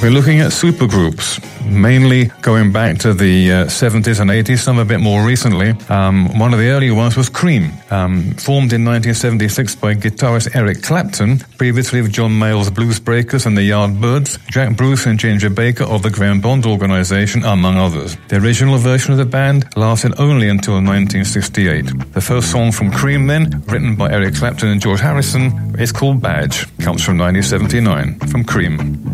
We're looking at supergroups, mainly going back to the 70s and 80s, some a bit more recently. One of the early ones was Cream, formed in 1976 by guitarist Eric Clapton, previously of John Mayall's Blues Breakers and the Yardbirds, Jack Bruce and Ginger Baker of the Graham Bond Organization, among others. The original version of the band lasted only until 1968. The first song from Cream, then, written by Eric Clapton and George Harrison, is called Badge. Comes from 1979, from Cream.